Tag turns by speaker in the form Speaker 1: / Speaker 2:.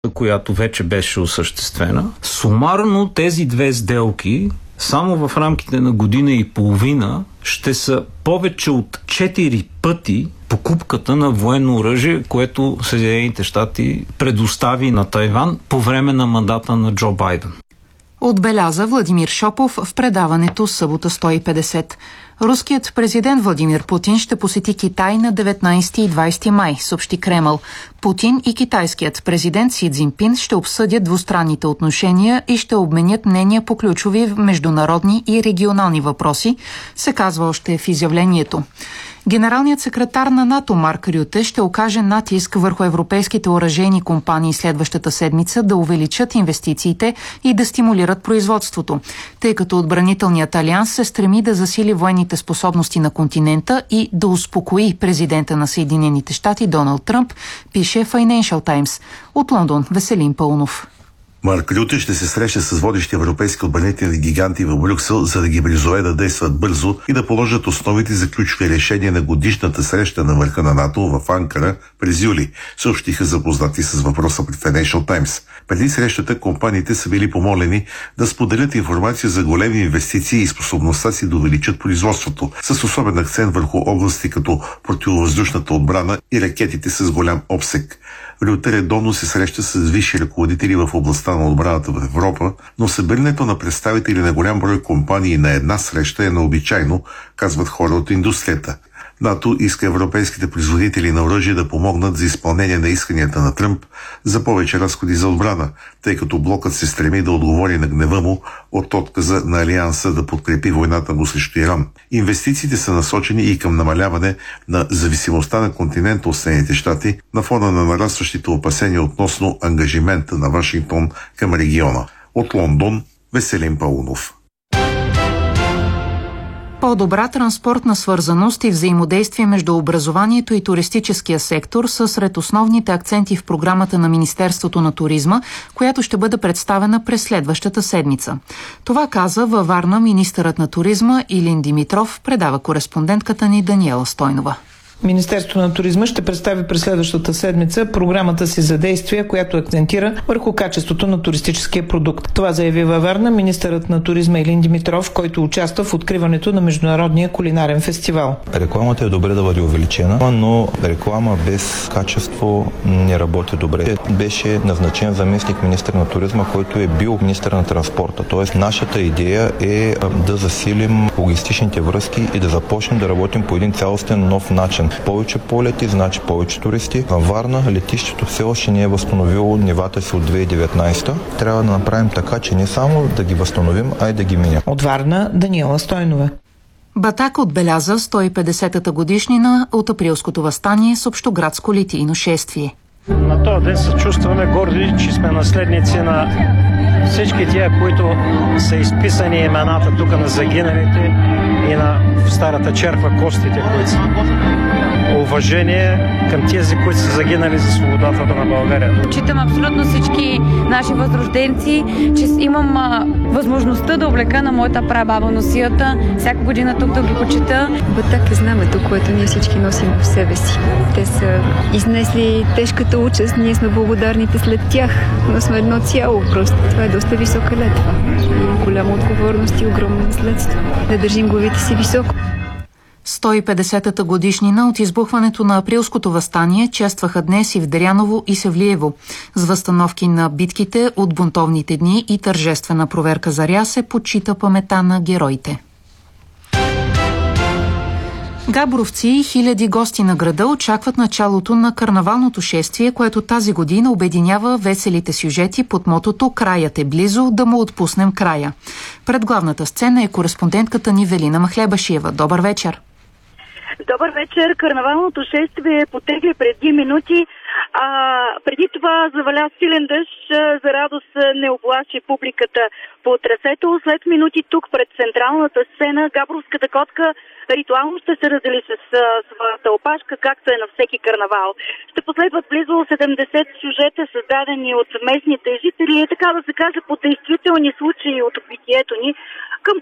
Speaker 1: която вече беше осъществена. Сумарно тези две сделки само в рамките на година и половина ще са повече от 4 пъти покупката на военно оръжие, което Съединените щати предостави на Тайван по време на мандата на Джо Байден.
Speaker 2: Отбеляза Владимир Шопов в предаването Събота 150. Руският президент Владимир Путин ще посети Китай на 19 и 20 май, съобщи Кремъл. Путин и китайският президент Си Цзинпин ще обсъдят двустранните отношения и ще обменят мнения по ключови международни и регионални въпроси, се казва още в изявлението. Генералният секретар на НАТО Марк Рюте ще окаже натиск върху европейските оръжейни компании следващата седмица да увеличат инвестициите и да стимулират производството, тъй като отбранителният алианс се стреми да засили военните способности на континента и да успокои президента на Съединените щати Доналд Тръмп, пише Financial Times. От Лондон Веселин Паунов.
Speaker 3: Марк Рюте ще се срещне с водещи европейски отбранителни гиганти в Брюксел, за да ги призове да действат бързо и да положат основите за ключови решения на годишната среща на върха на НАТО в Анкара през юли, съобщиха запознати с въпроса пред Financial Times. Преди срещата компаниите са били помолени да споделят информация за големи инвестиции и способността си да увеличат производството, с особен акцент върху области като противовъздушната отбрана и ракетите с голям обсег. Рюте редовно се среща с висши ръководители в областта на отбраната в Европа, но събирането на представители на голям брой компании на една среща е необичайно, казват хора от индустрията. НАТО иска европейските производители на оръжие да помогнат за изпълнение на исканията на Тръмп за повече разходи за отбрана, тъй като блокът се стреми да отговори на гнева му от отказа на Алианса да подкрепи войната му срещу Иран. Инвестициите са насочени и към намаляване на зависимостта на континента от Съединените щати на фона на нарастващите опасения относно ангажимента на Вашингтон към региона. От Лондон Веселин Паунов.
Speaker 2: По-добра транспортна свързаност и взаимодействие между образованието и туристическия сектор са сред основните акценти в програмата на Министерството на туризма, която ще бъде представена през следващата седмица. Това каза във Варна министърът на туризма Илин Димитров, предава кореспондентката ни Даниела Стойнова.
Speaker 4: Министерството на туризма ще представи през следващата седмица програмата си за действие, която акцентира върху качеството на туристическия продукт. Това заяви във Варна министърът на туризма Илин Димитров, който участва в откриването на Международния кулинарен фестивал.
Speaker 5: Рекламата е добре да бъде увеличена, но реклама без качество не работи добре. Беше назначен заместник министър на туризма, който е бил министър на транспорта. Тоест нашата идея е да засилим логистичните връзки и да започнем да работим по един цялостен нов начин. Повече полети, значи повече туристи. Във Варна летището все още не е възстановило нивата си от 2019. Трябва да направим така, че не само да ги възстановим, а и да ги минем.
Speaker 4: От Варна Даниела Стойнова.
Speaker 2: Батак отбеляза 150-та годишнина от априлското въстание с общоградско литийно шествие.
Speaker 6: На този ден се чувстваме горди, че сме наследници на всички тия, които са изписани имената тук на загиналите и на старата черква костите, които са. Уважение към тези, които са загинали за свободата на България.
Speaker 7: Читам абсолютно всички наши възрожденци, че имам възможността да облека на моята прабаба носията, всяка година тук да ги почита.
Speaker 8: Батак е знамето, което ние всички носим в себе си. Те са изнесли тежката участ, ние сме благодарните след тях, но сме едно цяло просто. Това е доста висока летва. Голяма отговорност и огромно наследство. Да държим главите си високо.
Speaker 2: 150-та годишнина от избухването на априлското въстание честваха днес и в Дряново и Севлиево. С възстановки на битките от бунтовните дни и тържествена проверка заря се почита памета на героите. Габровци и хиляди гости на града очакват началото на карнавалното шествие, което тази година обединява веселите сюжети под мотото «Краят е близо, да му отпуснем края». Пред главната сцена е кореспондентката ни Велина Махлебашиева. Добър вечер!
Speaker 9: Добър вечер! Карнавалното шествие потегли преди минути. Преди това заваля силен дъжд, за радост не оплаши публиката по трасето. След минути тук пред централната сцена Габровската котка ритуално ще се раздели с своята опашка, както е на всеки карнавал. Ще последват близо 70 сюжета, създадени от местните жители, така да се каже по действителни случаи от битието ни.